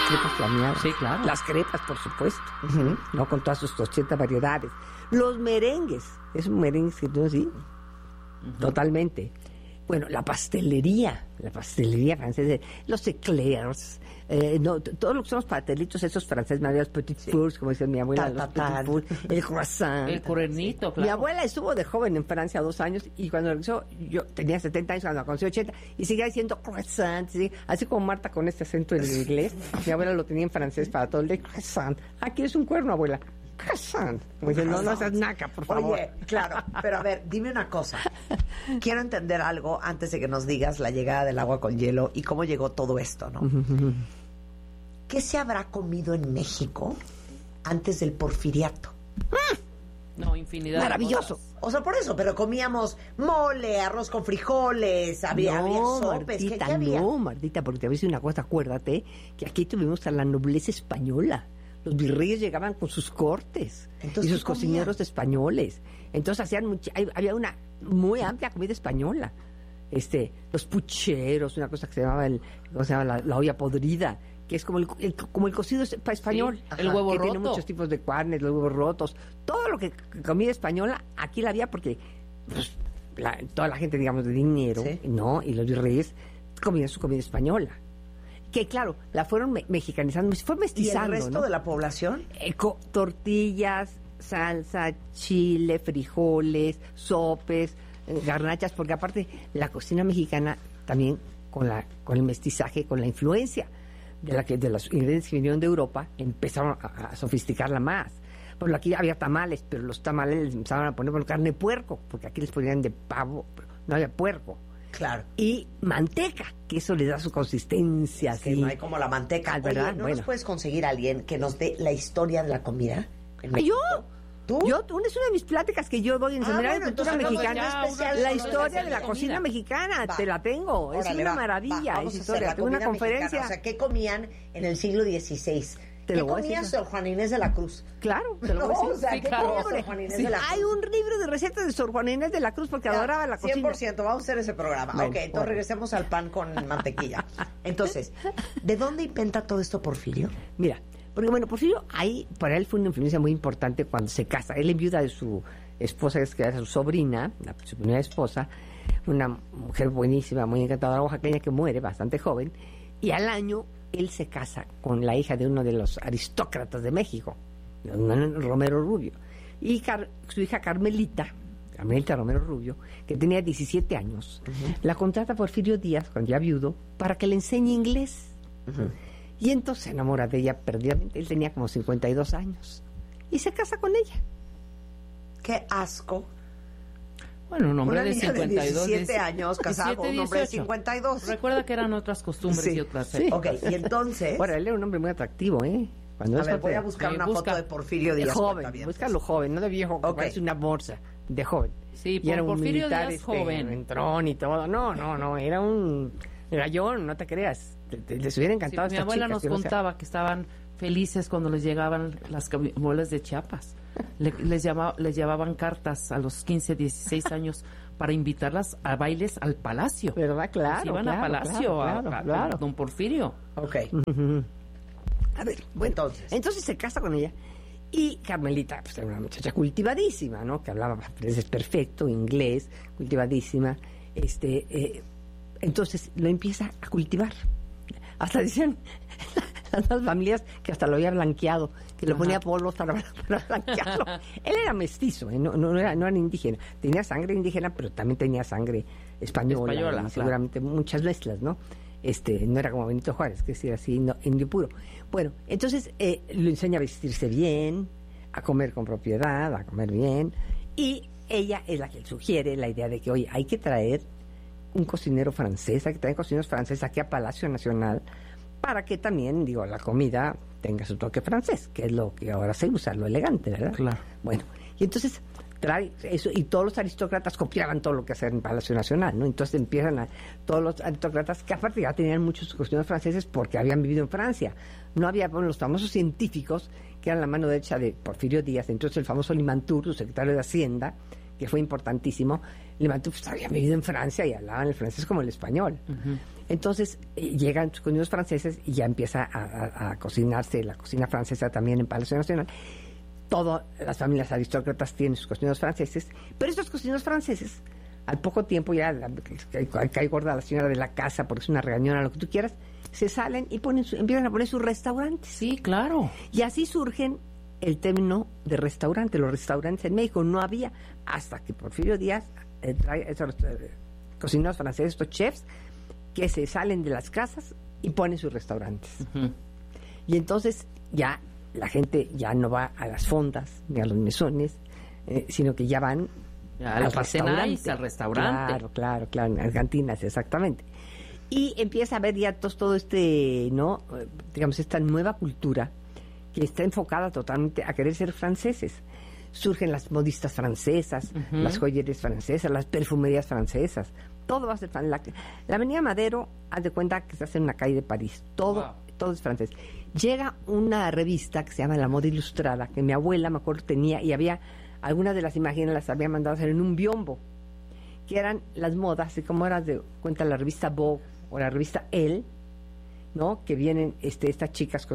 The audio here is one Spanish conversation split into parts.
crepas flameadas. Sí, claro. Las crepas, por supuesto, ¿no? Con todas sus 80 variedades. Los merengues, es un merengue que no sí, totalmente. Bueno, la pastelería francesa, los eclairs, todos lo que son los pastelitos esos franceses, los petit fours, como dice mi abuela, los petit fours, el croissant. El cuernito, claro. Mi abuela estuvo de joven en Francia 2 años y cuando regresó, yo tenía 70 años, cuando la conocí 80, y seguía diciendo croissant, ¿sí? Así como Marta con este acento en inglés. Mi abuela lo tenía en francés para todo el de croissant. Aquí es un cuerno, abuela. Croissant. Como dice, no seas naca, por favor. Oye, claro, pero a ver, dime una cosa. Quiero entender algo antes de que nos digas la llegada del agua con hielo y cómo llegó todo esto, ¿no? ¿Qué se habrá comido en México antes del porfiriato? No, infinidad. Maravilloso. O sea, por eso, pero comíamos mole, arroz con frijoles, había sopes. Martita, ¿Qué había? No, Martita, porque te voy a decir una cosa, acuérdate que aquí tuvimos a la nobleza española. Los virreyes llegaban con sus cortes. Entonces, y sus ¿qué comían? cocineros españoles. Entonces había una muy amplia comida española. Los pucheros, una cosa que se llamaba la olla podrida, que es como el cocido español. Sí, el huevo que roto. tiene muchos tipos de carnes, los huevos rotos. Todo lo que comida española, aquí la había porque pues, toda la gente, digamos, de dinero, Sí. ¿no? Y los virreyes comían su comida española. Que claro, la fueron mexicanizando, se fue ¿Y mestizando, el resto ¿no? de la población? Tortillas, salsa, chile, frijoles, sopes, garnachas, porque aparte la cocina mexicana también con el mestizaje, con la influencia de los ingredientes que vinieron de Europa, empezaron a sofisticarla más. Por aquí había tamales, pero los tamales les empezaron a poner con carne de puerco, porque aquí les ponían de pavo, pero no había puerco. Claro. Y manteca, que eso le da su consistencia. Es que así. no hay como la manteca. Oye, ¿verdad? ¿no Bueno. nos puedes conseguir a alguien que nos dé la historia de la comida en ¡Ay, México? yo! ¿Tú? Es una de mis pláticas que yo doy en Seminario de Cultura entonces Mexicana. una especial La solo historia de la comida. cocina mexicana, Va. te la tengo. Es Órale, una va, maravilla vamos esa a hacer historia. la Tengo una comida mexicana. conferencia. O sea, ¿qué comían en el siglo XVI? Te ¿Qué lo voy a comía decir. Sor Juana Inés de la Cruz? Claro, te lo voy a decir. O sea, Sí, ¿qué claro. comía Sor Juana Inés de la Cruz? Hay un libro de recetas de Sor Juana Inés de la Cruz porque adoraba la cocina. 100%, vamos a hacer ese programa. Bueno, ok, entonces bueno. regresemos al pan con mantequilla. Entonces, ¿de dónde inventa todo esto Porfirio? Mira, porque bueno, Porfirio, para él fue una influencia muy importante cuando se casa. Él enviuda de su esposa, que era su sobrina, su primera esposa, una mujer buenísima, muy encantadora, oaxaqueña, que muere bastante joven, y al año él se casa con la hija de uno de los aristócratas de México, Romero Rubio, y su hija Carmelita Romero Rubio, que tenía 17 años, la contrata Porfirio Díaz, cuando ya viudo, para que le enseñe inglés. Y entonces se enamora de ella perdidamente. Él tenía como 52 años. Y se casa con ella. ¡Qué asco! Bueno, un hombre Una de niña 52. de 17 años casado con un hombre de 18. 52. Recuerda que eran otras costumbres Sí, y otras sí. Ok, y entonces... Ahora, él era un hombre muy atractivo, ¿eh? Cuando a es ver, voy a joven, buscar Sí, una busca. foto de Porfirio de Díaz. joven, cuentavientes. búscalo joven, no de viejo, que Ok. parece una bolsa, de joven. Sí, Y era un Porfirio militar, Díaz joven. entrón y todo. No, era un gallón, no te creas. Les hubiera Sí, encantado a mi estas abuela chicas, nos que no sé. contaba que estaban felices cuando les llegaban las bolas de Chiapas. Les llevaban cartas a los 15, 16 años para invitarlas a bailes al palacio. ¿Verdad? Claro. Se iban claro, a palacio claro. a don Porfirio. Ok. A ver, bueno, entonces se casa con ella. Y Carmelita, pues era una muchacha cultivadísima, ¿no? Que hablaba francés perfecto, inglés, cultivadísima. Entonces lo empieza a cultivar. Hasta decían las familias que hasta lo había blanqueado, que lo ponía polvos para blanquearlo. Él era mestizo, ¿eh? no era indígena. Tenía sangre indígena, pero también tenía sangre española y claro. seguramente muchas mezclas, ¿no? No era como Benito Juárez, que decir así, indio puro. Bueno, entonces lo enseña a vestirse bien, a comer con propiedad, a comer bien, y ella es la que sugiere la idea de que, oye, hay que traer un cocinero francés, hay que traer cocineros franceses aquí a Palacio Nacional, para que también, la comida tenga su toque francés, que es lo que ahora se usa, lo elegante, ¿verdad? Claro. Bueno, y entonces trae eso, y todos los aristócratas copiaban todo lo que hacían en Palacio Nacional, ¿no? Entonces todos los aristócratas, que aparte ya tenían muchos cocineros franceses porque habían vivido en Francia. No había, los famosos científicos, que eran la mano derecha de Porfirio Díaz, entonces el famoso Limantour, su secretario de Hacienda, que fue importantísimo, Levanto pues, había vivido en Francia y hablaban el francés como el español. Entonces llegan sus cocineros franceses y ya empieza a cocinarse la cocina francesa también en Palacio Nacional. Todas las familias aristócratas tienen sus cocineros franceses, pero estos cocineros franceses, al poco tiempo ya cae gorda la señora de la casa porque es una regañona, lo que tú quieras, se salen y empiezan a poner sus restaurantes. Sí, claro. Y así surgen el término de restaurante. Los restaurantes en México no había hasta que Porfirio Díaz trae esos cocineros franceses, estos chefs, que se salen de las casas y ponen sus restaurantes. Y entonces ya la gente ya no va a las fondas ni a los mesones, sino que ya van al restaurante. Al restaurante. Claro, en las cantinas, exactamente. Y empieza a haber ya todo este, ¿no? Digamos, esta nueva cultura que está enfocada totalmente a querer ser franceses. Surgen las modistas francesas, las joyerías francesas, las perfumerías francesas. Todo va a ser la Avenida Madero, haz de cuenta que estás en una calle de París. Todo es francés. Llega una revista que se llama La Moda Ilustrada, que mi abuela, me acuerdo, tenía, y había algunas de las imágenes las había mandado a hacer en un biombo, que eran las modas, y como era de cuenta la revista Vogue o la revista Elle, ¿no? Que vienen estas chicas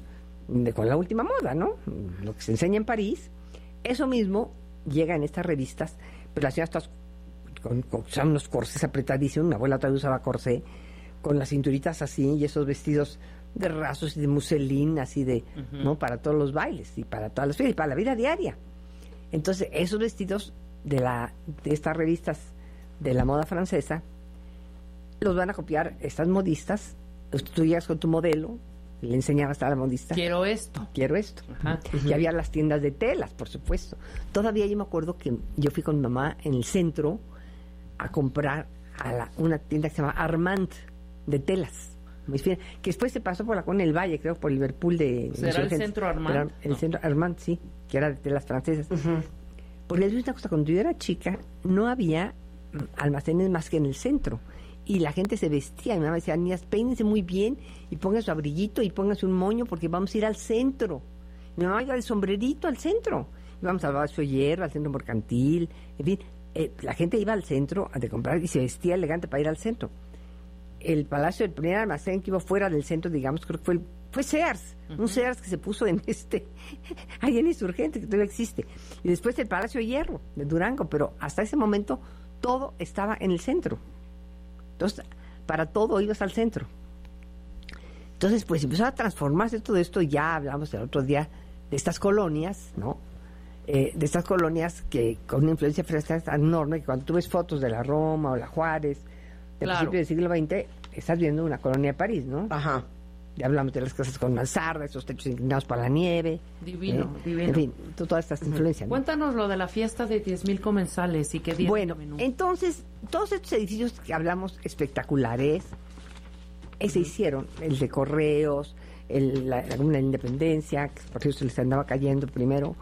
con la última moda, ¿no? Lo que se enseña en París. Eso mismo llega en estas revistas, pero las señoras todas usaban unos corsés apretadísimos. Mi abuela todavía usaba corsé, con las cinturitas así y esos vestidos de rasos y de muselín, así de, ¿no? Para todos los bailes y para todas las fiestas y para la vida diaria. Entonces, esos vestidos de estas revistas de la moda francesa los van a copiar estas modistas. Tú llegas con tu modelo, le enseñabas a la modista. Quiero esto. Ajá. Y había las tiendas de telas, por supuesto. Todavía yo me acuerdo que yo fui con mi mamá en el centro a comprar una tienda que se llama Armand, de telas. Muy fina, que después se pasó por la Colonia del Valle, creo, por Liverpool de... ¿Será el centro Armand? El centro Armand, sí, que era de telas francesas. Porque les digo una cosa, cuando yo era chica, no había almacenes más que en el centro. Y la gente se vestía, y mi mamá decía, niñas, peínense muy bien y pónganse su abriguito y pónganse un moño porque vamos a ir al centro. Y mi mamá iba de sombrerito al centro. Íbamos al Palacio Hierro, al centro mercantil, en fin, la gente iba al centro a comprar y se vestía elegante para ir al centro. El palacio, el primer almacén que iba fuera del centro, digamos, creo que fue Sears, un Sears que se puso en ahí en Insurgente, que todavía existe. Y después el Palacio Hierro de Durango, pero hasta ese momento todo estaba en el centro. Entonces, para todo ibas al centro. Entonces, pues empezó a transformarse todo esto. Ya hablamos el otro día de estas colonias, ¿no? De estas colonias que con una influencia francesa tan enorme que cuando tú ves fotos de la Roma o la Juárez del principio del siglo XX, estás viendo una colonia de París, ¿no? Ajá. Ya hablamos de las casas con mansarda, esos techos inclinados para la nieve. Divino, divino. En fin, todas estas influencias, ¿no? Cuéntanos lo de la fiesta de 10,000 comensales y qué día. Bueno, entonces, todos estos edificios que hablamos espectaculares, se hicieron, el de Correos, la Comuna de la Independencia, que por cierto se les andaba cayendo primero,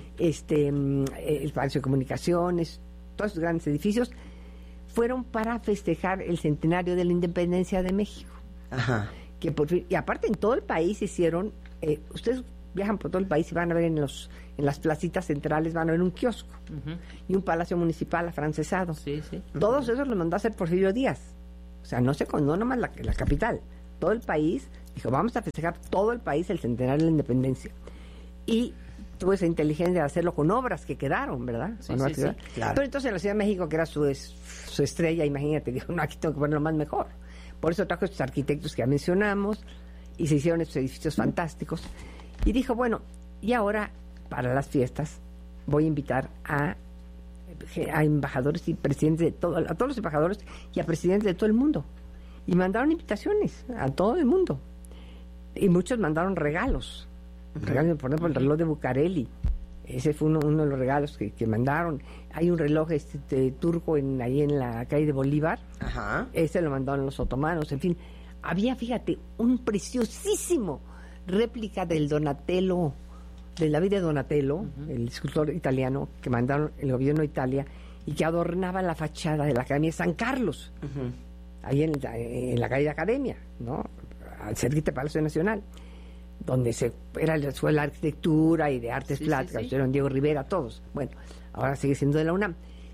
el Palacio de Comunicaciones, todos esos grandes edificios, fueron para festejar el centenario de la Independencia de México. Ajá. Y aparte en todo el país hicieron, ustedes viajan por todo el país y van a ver en las placitas centrales, van a ver un kiosco y un palacio municipal afrancesado. Sí, sí. Todos esos los mandó a hacer Porfirio Díaz. O sea, no nomás la capital, todo el país. Dijo, vamos a festejar todo el país el centenario de la Independencia. Y tuvo esa inteligencia de hacerlo con obras que quedaron, ¿verdad? Sí, sí, claro. Pero entonces en la Ciudad de México, que era su estrella, imagínate, dijo, no, aquí tengo que ponerlo más mejor. Por eso trajo estos arquitectos que ya mencionamos y se hicieron estos edificios fantásticos. Y dijo, bueno, y ahora para las fiestas voy a invitar a embajadores y presidentes a todos los embajadores y a presidentes de todo el mundo. Y mandaron invitaciones a todo el mundo. Y muchos mandaron regalos. Regalos, por ejemplo, el reloj de Bucareli. Ese fue uno de los regalos que mandaron. Hay un reloj turco ahí en la calle de Bolívar. Ajá. Ese lo mandaron los otomanos. En fin, había, fíjate, un preciosísimo réplica del Donatello, de David de Donatello, el escultor italiano que mandaron el gobierno de Italia y que adornaba la fachada de la Academia de San Carlos, ahí en la calle de Academia, ¿no? Cerquita del Palacio Nacional, donde era la escuela de arquitectura y de artes plásticas, Diego Rivera, todos. Bueno, ahora sigue siendo de la UNAM.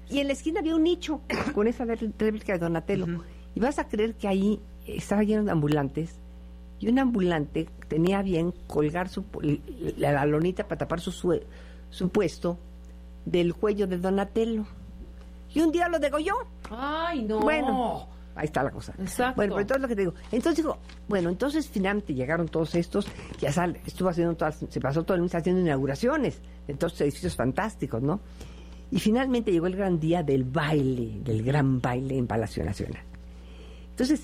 Y en la esquina había un nicho con esa réplica de Donatello. Y vas a creer que ahí estaba lleno de ambulantes. Y un ambulante tenía bien colgar la lonita para tapar su puesto del cuello de Donatello. Y un día lo degolló. ¡Ay, no! Bueno, ahí está la cosa. Exacto. Bueno, pero entonces lo que te digo. Entonces digo, bueno, entonces finalmente llegaron todos estos, ya estuvo haciendo se pasó todo el mes haciendo inauguraciones de todos estos edificios fantásticos, ¿no? Y finalmente llegó el gran día del baile, del gran baile en Palacio Nacional. Entonces,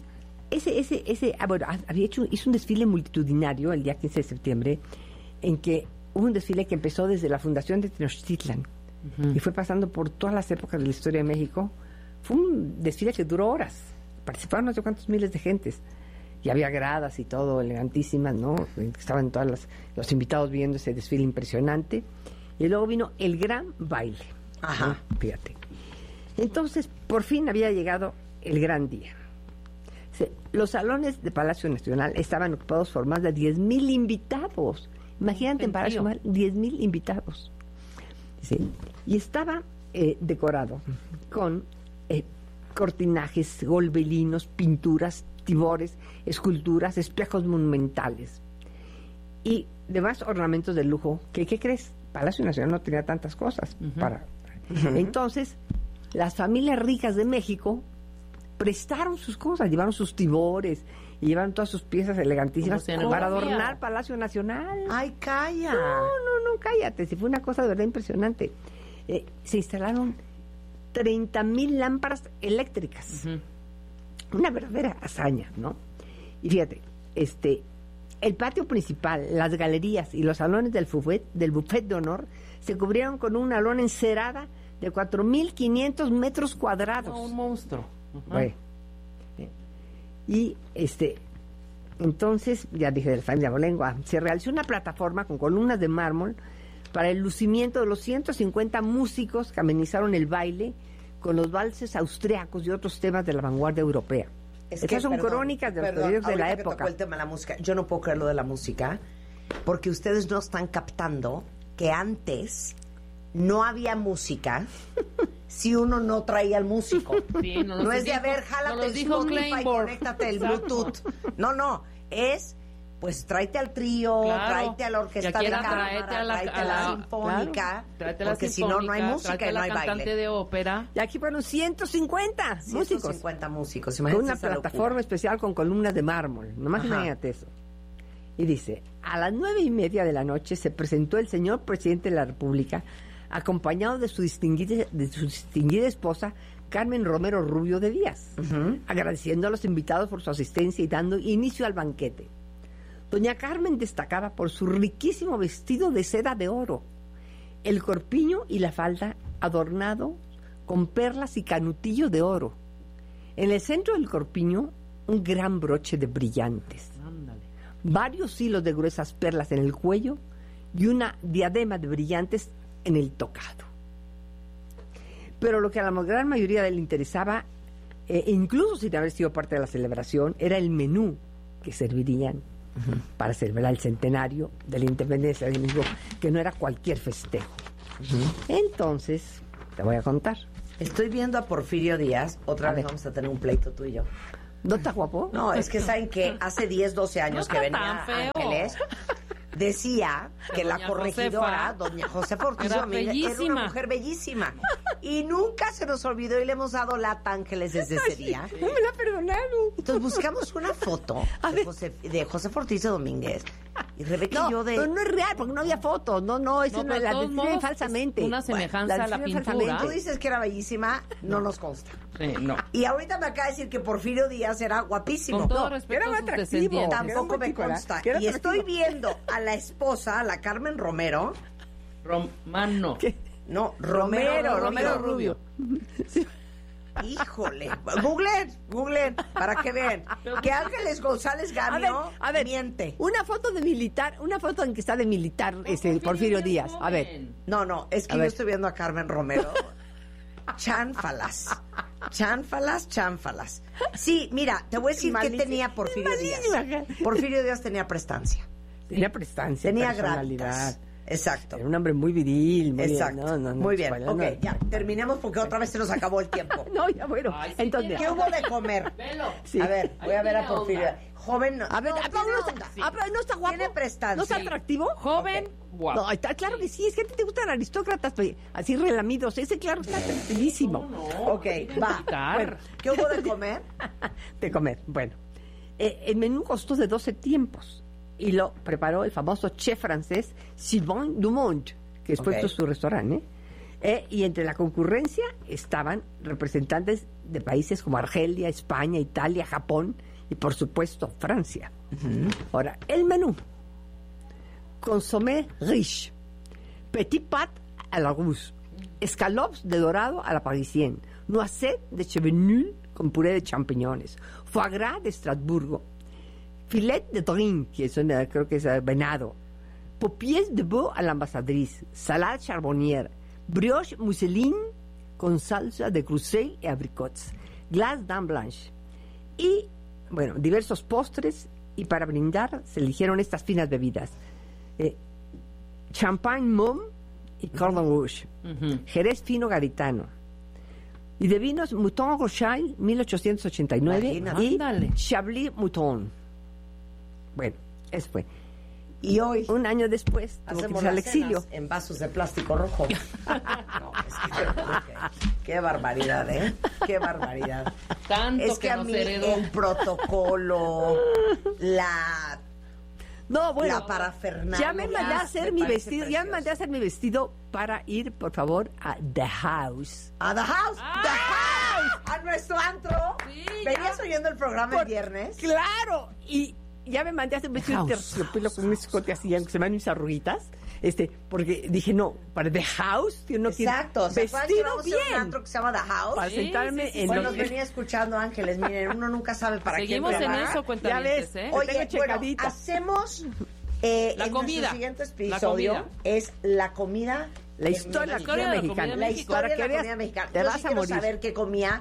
hizo un desfile multitudinario el día 15 de septiembre, en que hubo un desfile que empezó desde la fundación de Tenochtitlan y fue pasando por todas las épocas de la historia de México. Fue un desfile que duró horas. Participaron no sé cuántos miles de gentes. Y había gradas y todo, elegantísimas, ¿no? Estaban todos los invitados viendo ese desfile impresionante. Y luego vino el gran baile. Ajá. ¿No? Fíjate. Entonces, por fin había llegado el gran día. Los salones de Palacio Nacional estaban ocupados por más de 10,000 invitados. Imagínate en Palacio Nacional, 10,000 invitados. ¿Sí? Y estaba decorado con cortinajes, golbelinos, pinturas, tibores, esculturas, espejos monumentales y demás ornamentos de lujo. ¿Qué crees? Palacio Nacional no tenía tantas cosas para. Entonces, las familias ricas de México prestaron sus cosas, llevaron sus tibores y llevaron todas sus piezas elegantísimas para adornar Palacio Nacional. ¡Ay, calla! No, cállate, si fue una cosa de verdad impresionante. Se instalaron 30,000 lámparas eléctricas. Una verdadera hazaña, ¿no? Y fíjate, el patio principal, las galerías y los salones del buffet de honor se cubrieron con una lona encerada de 4,500 metros cuadrados. No, un monstruo. Bueno, y entonces, ya dije de la familia Abolengo, se realizó una plataforma con columnas de mármol para el lucimiento de los 150 músicos que amenizaron el baile con los valses austriacos y otros temas de la vanguardia europea. Estas son crónicas de los periódicos de la época. Que tocó el tema de la música. Yo no puedo creer lo de la música, porque ustedes no están captando que antes no había música si uno no traía al músico. Sí, no es de, a ver, jálate el Spotify, conéctate el Bluetooth. No, es, pues tráete al trío, tráete a la orquesta de cámara, tráete a la sinfónica, porque si no, no hay música y no hay baile. Cantante de ópera. Y aquí fueron 150 músicos. Con una plataforma especial con columnas de mármol. Nomás imagínate eso. Y dice, a las 9:30 de la noche se presentó el señor presidente de la República, acompañado de su distinguida esposa, Carmen Romero Rubio de Díaz, agradeciendo a los invitados por su asistencia y dando inicio al banquete. Doña Carmen destacaba por su riquísimo vestido de seda de oro, el corpiño y la falda adornado con perlas y canutillo de oro. En el centro del corpiño, un gran broche de brillantes. Ándale. Varios hilos de gruesas perlas en el cuello y una diadema de brillantes en el tocado. Pero lo que a la gran mayoría le interesaba, incluso sin haber sido parte de la celebración, era el menú que servirían para celebrar el centenario de la independencia de México, que no era cualquier festejo. Entonces, te voy a contar. Estoy viendo a Porfirio Díaz, otra vez vamos a tener un pleito tú y yo. ¿No está guapo? No, es que saben que hace 10, 12 años que venía Ángeles, decía que la corregidora, doña Josefa Ortiz Domínguez, era una mujer bellísima. Y nunca se nos olvidó y le hemos dado lata a Ángeles desde ese día. No me la perdonaron. Entonces buscamos una foto de Josefa Ortiz Domínguez. Y Rebeca y yo pero no es real, porque no había fotos. No, eso no, la describen falsamente. Una semejanza a la pintura. Tú dices que era bellísima, no nos consta. No. Y ahorita me acaba de decir que Porfirio Díaz era guapísimo. Con todo respeto era a sus atractivo. descendientes. Tampoco me consta. Y estoy viendo a la esposa, a la Carmen Romero. Romano. No, Romero Rubio. Sí. Híjole, googleen, para que vean que Ángeles González Gamio a ver, miente. Una foto de militar, una foto en que está de militar Porfirio Díaz. A ver. No, es que yo estoy viendo a Carmen Romero. Chanfalas. Sí, mira, te voy a decir qué tenía Porfirio Díaz. Porfirio Díaz tenía prestancia. Tenía prestancia, tenía personalidad. gravitas. Exacto. Era un hombre muy viril. Muy Exacto. No, muy bien. bueno, Ok, no. ya, terminemos porque otra vez se nos acabó el tiempo. No, ya bueno. Ay, sí, Entonces, ¿Qué hubo de comer? Velo. sí. A ver, voy a ver a tiene Porfirio. onda. Joven, A ver, no, ¿pero tiene no, onda. pero no está guapo? Tiene prestancia. ¿No está Sí. atractivo? Joven, guapo. No, está claro que sí. Es que a ti te gustan aristócratas así relamidos. Ese, claro, está atractivísimo. Ok, va. Bueno, ¿qué hubo de comer? De comer. Bueno, el menú costó de 12 tiempos y lo preparó el famoso chef francés Sylvain Dumont, que después Ok. puso su restaurante. Y entre la concurrencia estaban representantes de países como Argelia, España, Italia, Japón y, por supuesto, Francia. Ahora, el menú: consommé riche, petit pat à la rousse, escalopes de dorado a la parisienne, noisette de chevenul con puré de champiñones, foie gras de Estrasburgo, filet de drin, que es creo que es venado, paupières de veau a la ambassadrice, salade charbonnière, brioche mousseline con salsa de Bruxelles y abricots, glace dame blanche y, bueno, diversos postres, y para brindar se eligieron estas finas bebidas: champagne Mumm y Cordon Rouge, Jerez fino gaditano, y de vinos Mouton Rothschild 1889 Imagínate. y Ándale. Chablis Mouton. Bueno, eso fue. Y hoy Un año después tuvo que hacemos irse al las exilio. cenas en vasos de plástico rojo. No, es que, qué barbaridad, ¿eh? Qué barbaridad. Tanto Es que a nos mí heredó. el protocolo, la No, bueno, la parafernalia. ya me mandé a hacer me mi parece vestido, ya me precioso. mandé a hacer mi vestido para ir, por favor, a The House. A The House, The House, a nuestro antro. Sí, ¿Venías oyendo el programa el Por- viernes? Claro, y ya me mandé a hacer un vestido de House. terciopelo con un escote así, aunque se me dan mis arruguitas, porque dije, no, para The House, yo no quiero Exacto, ¿se acuerdan que vestido vamos a hacer un bien, antro que se llama The House? para Sí, sentarme sí, sí, en sí. Bueno, los... nos venía escuchando Ángeles, miren, uno nunca sabe para Seguimos qué en programa. eso, Ya cuentavientes, ves. ¿eh? Te Oye, tengo bueno, checadita. hacemos La en comida. nuestro siguiente La episodio comida. es la comida La historia de la historia comida de la mexicana. comida la México. historia Para de que la veas, comida mexicana. te Yo vas sí a quiero morir. saber qué comía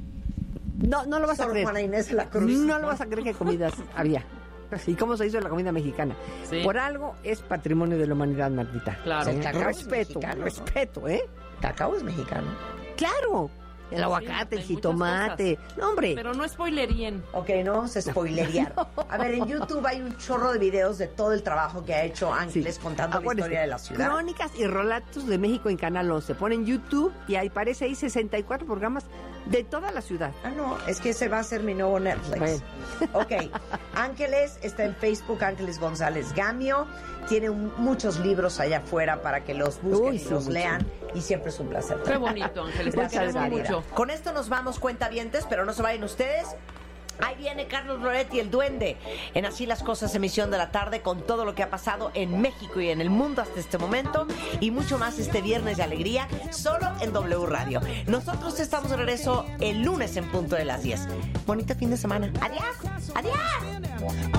No lo vas a Sor creer. Juana Inés de la Cruz. No lo vas a creer que comidas había. ¿Y cómo se hizo la comida mexicana? Sí. Por algo es patrimonio de la humanidad, Martita. Claro. El cacao es Respeto, mexicano. respeto, ¿eh? Cacao es mexicano. Claro. El aguacate, hay el muchas jitomate. No, hombre. Pero no spoilerien. Ok, no vamos a spoilerear. A ver, en YouTube hay un chorro de videos de todo el trabajo que ha hecho Ángeles contando la Acuérdense, historia de la ciudad. Crónicas y relatos de México en Canal 11. Ponen YouTube y ahí aparece ahí 64 programas de toda la ciudad. Ah, no, es que ese va a ser mi nuevo Netflix. Bueno. Ok, Ángeles está en Facebook, Ángeles González Gamio. Tiene muchos libros allá afuera para que los busquen Uy, y sí, los mucho. lean. Y siempre es un placer. Qué bonito, Ángeles. Te Muchas queremos gracias. mucho. Con esto nos vamos, cuentavientes, pero no se vayan ustedes. Ahí viene Carlos Loretti, el duende, en Así las Cosas, emisión de la tarde, con todo lo que ha pasado en México y en el mundo hasta este momento, y mucho más este viernes de alegría, solo en W Radio. Nosotros estamos de regreso el lunes en punto de las 10. Bonito fin de semana. Adiós, adiós.